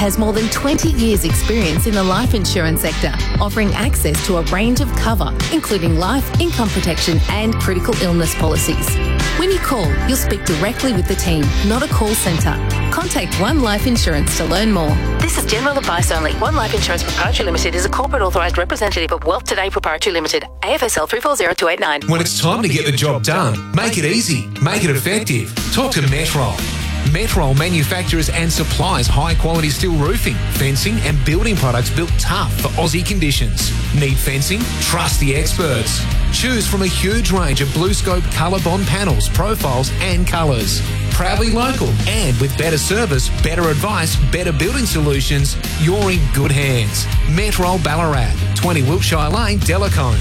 has more than 20 years' experience in the life insurance sector, offering access to a range of cover, including life, income protection and critical illness policies. When you call, you'll speak directly with the team, not a call centre. Contact One Life Insurance to learn more. This is general advice only. One Life Insurance Proprietary Limited is a corporate authorised representative of Wealth Today Proprietary Limited, AFSL 340289. When it's time to get the job done, make it easy, make it effective. Talk to Metrol. Metrol manufactures and supplies high-quality steel roofing, fencing and building products built tough for Aussie conditions. Need fencing? Trust the experts. Choose from a huge range of BlueScope ColourBond panels, profiles and colours. Proudly local and with better service, better advice, better building solutions, you're in good hands. Metrol Ballarat, 20 Wiltshire Lane, Delacombe.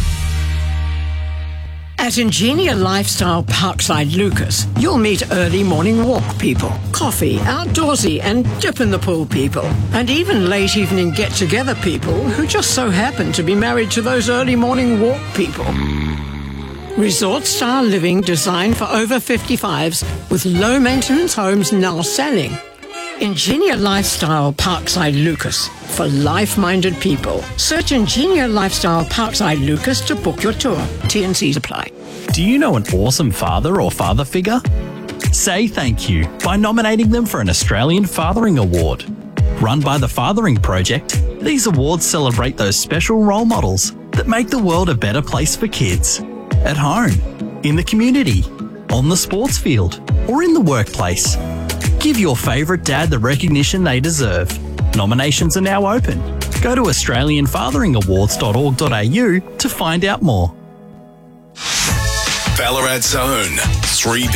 At Ingenia Lifestyle Parkside Lucas, you'll meet early morning walk people, coffee, outdoorsy and dip in the pool people, and even late evening get-together people who just so happen to be married to those early morning walk people. Resort-style living designed for over 55s with low-maintenance homes now selling. Ingenia Lifestyle Parkside Lucas for life-minded people. Search Ingenia Lifestyle Parkside Lucas to book your tour. T&Cs apply. Do you know an awesome father or father figure? Say thank you by nominating them for an Australian Fathering Award. Run by the Fathering Project, these awards celebrate those special role models that make the world a better place for kids. At home, in the community, on the sports field, or in the workplace. Give your favourite dad the recognition they deserve. Nominations are now open. Go to australianfatheringawards.org.au to find out more. Ballarat's own 3